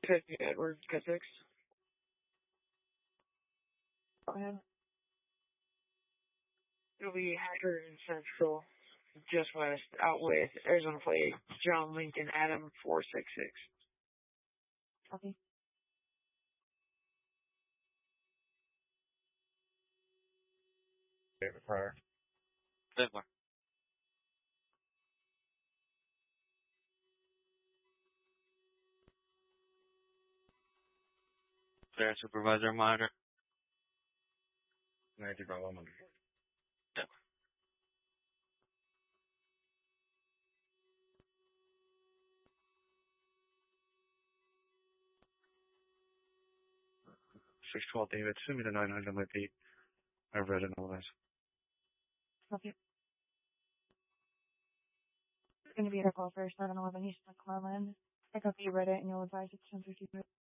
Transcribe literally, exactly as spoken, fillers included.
fifty Edward, cut six. Go ahead. It'll be Hacker in Central, just west, out with Arizona plate, John Lincoln Adam four six six. Copy. David Pryor. Similar. Clear supervisor monitor. ninety Bravo. Yep. six twelve David, send me the nine hundred my Pete. I've read it all this. Copy. It's going to be a call for seven eleven East McClellan. I copy you read it and you'll advise it's ten fifty.